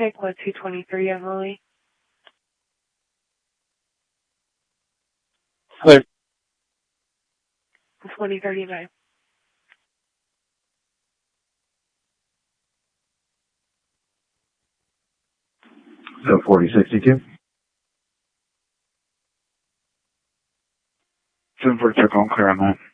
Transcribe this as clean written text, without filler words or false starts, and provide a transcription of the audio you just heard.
take what 223 on Lily. Clear. 2039. So 4062. 742, clear on that.